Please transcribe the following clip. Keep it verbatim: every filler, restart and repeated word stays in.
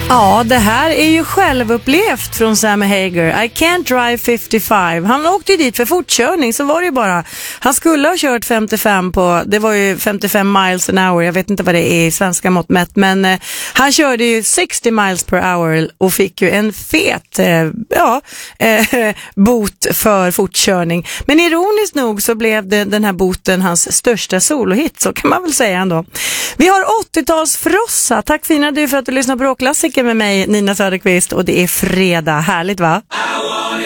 Ja, det här är ju självupplevt från Sammy Hagar. I can't drive femtiofem. Han åkte ju dit för fortkörning, så var det ju bara. Han skulle ha kört femtiofem på, det var ju femtiofem miles an hour. Jag vet inte vad det är i svenska mått mätt, men eh, han körde ju sextio miles per hour och fick ju en fet eh, ja, eh, bot för fortkörning. Men ironiskt nog så blev det, den här boten hans största solohit, så kan man väl säga ändå. Vi har åttio-talsfrossa. Tack fina du för att du lyssnar på Rockklassiker med mig, Nina Söderqvist, och det är fredag. Härligt, va?